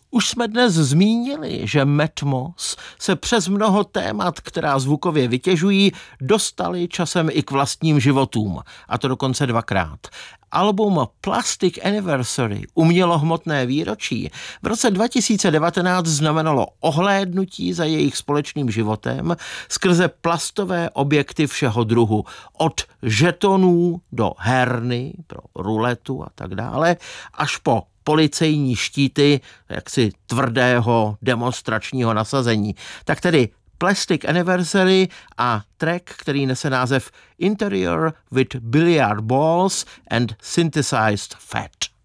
Už jsme dnes zmínili, že Matmos se přes mnoho témat, která zvukově vytěžují, dostali časem i k vlastním životům, a to dokonce 2krát. Album Plastic Anniversary, umělohmotné výročí, v roce 2019 znamenalo ohlédnutí za jejich společným životem skrze plastové objekty všeho druhu, od žetonů do herny pro ruletu a tak dále, až po policejní štíty jaksi tvrdého demonstračního nasazení. Tak tedy Plastic Anniversary a track, který nese název Interior with Billiard Balls and Synthesized Fat.